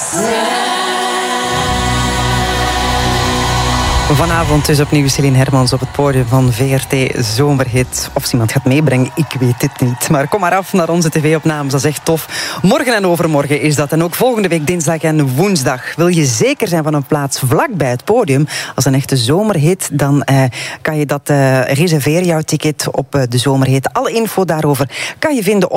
Vanavond dus opnieuw Celine Hermans op het podium van VRT Zomerhit. Of ze iemand gaat meebrengen, ik weet het niet. Maar kom maar af naar onze tv-opnames, dat is echt tof. Morgen en overmorgen is dat. En ook volgende week dinsdag en woensdag. Wil je zeker zijn van een plaats vlakbij het podium, als een echte zomerhit, dan kan je dat reserveren, jouw ticket op de Zomerhit. Alle info daarover kan je vinden op